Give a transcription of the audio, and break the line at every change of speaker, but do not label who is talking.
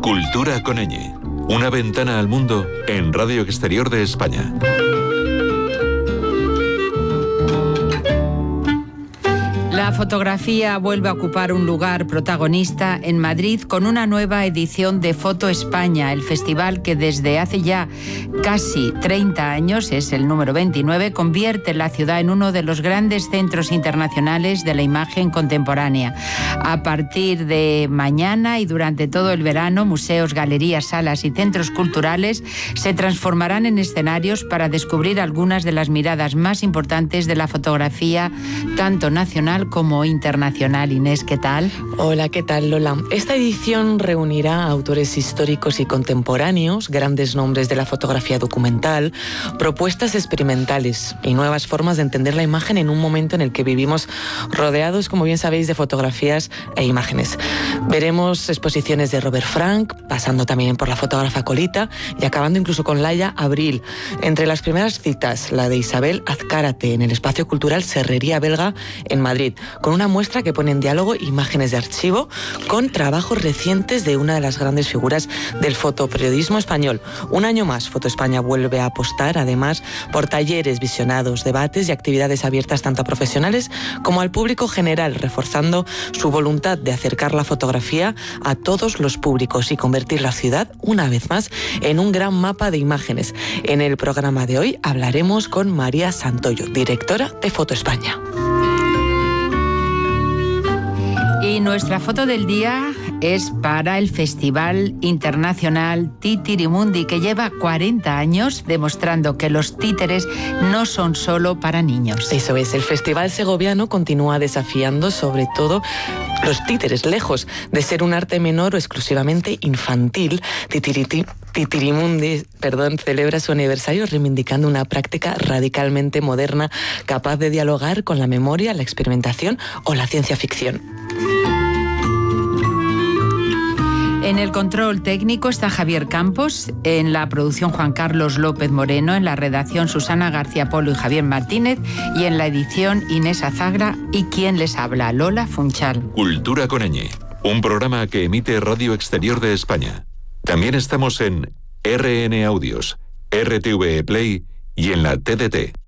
Cultura con ñ. Una ventana al mundo en Radio Exterior de España.
La fotografía vuelve a ocupar un lugar protagonista en Madrid con una nueva edición de Foto España, el festival que desde hace ya casi 30 años, es el número 29, convierte la ciudad en uno de los grandes centros internacionales de la imagen contemporánea. A partir de mañana y durante todo el verano, museos, galerías, salas y centros culturales se transformarán en escenarios para descubrir algunas de las miradas más importantes de la fotografía, tanto nacional como internacional. Inés, ¿qué tal?
Hola, ¿qué tal, Lola? Esta edición reunirá a autores históricos y contemporáneos, grandes nombres de la fotografía documental, propuestas experimentales y nuevas formas de entender la imagen en un momento en el que vivimos rodeados, como bien sabéis, de fotografías e imágenes. Veremos exposiciones de Robert Frank, pasando también por la fotógrafa Colita y acabando incluso con Laia Abril. Entre las primeras citas, la de Isabel Azcárate en el Espacio Cultural Serrería Belga en Madrid, con una muestra que pone en diálogo imágenes de archivo con trabajos recientes de una de las grandes figuras del fotoperiodismo español. Un año más, Foto España vuelve a apostar, además, por talleres, visionados, debates y actividades abiertas tanto a profesionales como al público general, reforzando su voluntad de acercar la fotografía a todos los públicos y convertir la ciudad, una vez más, en un gran mapa de imágenes. En el programa de hoy hablaremos con María Santoyo, directora de Foto España.
Y nuestra foto del día es para el Festival Internacional Titirimundi, que lleva 40 años demostrando que los títeres no son solo para niños.
Eso es, el Festival Segoviano continúa desafiando sobre todo los títeres, lejos de ser un arte menor o exclusivamente infantil. Titirimundi, celebra su aniversario reivindicando una práctica radicalmente moderna, capaz de dialogar con la memoria, la experimentación o la ciencia ficción.
En el control técnico está Javier Campos, en la producción Juan Carlos López Moreno, en la redacción Susana García Polo y Javier Martínez, y en la edición Inés Azagra y quien les habla, Lola Funchal.
Cultura con ñ, un programa que emite Radio Exterior de España. También estamos en RN Audios, RTV Play y en la TDT.